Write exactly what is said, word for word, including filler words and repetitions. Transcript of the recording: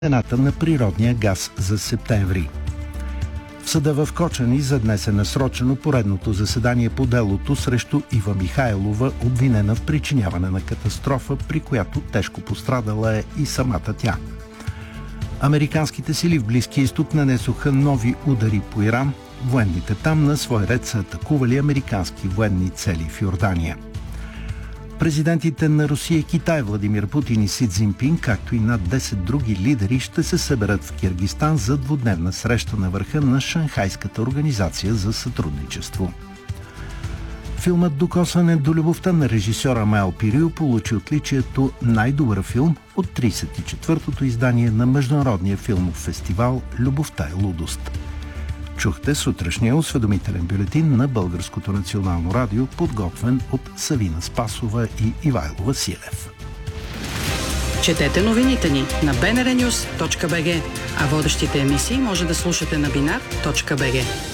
цената на природния газ за септември. В съда в Кочани за днес е насрочено поредното заседание по делото срещу Ива Михайлова, обвинена в причиняване на катастрофа, при която тежко пострадала е и самата тя. Американските сили в Близкия изток нанесоха нови удари по Иран. Военните там на свой ред са атакували американски военни цели в Йордания. Президентите на Русия и Китай Владимир Путин и Си Цзинпин, както и над десет други лидери, ще се съберат в Киргизстан за двудневна среща на върха на Шанхайската организация за сътрудничество. Филмът "Докосване до любовта" на режисьора Маел Пирил получи отличието "Най-добър филм" от тридесет и четвъртото издание на Международния филмов фестивал "Любовта е лудост". Чухте сутрешния осведомителен бюлетин на Българското национално радио, подготвен от Савина Спасова и Ивайло Василев. Четете новините ни на би ен ар нюз точка би джи, а водещите емисии може да слушате на бинар точка би джи.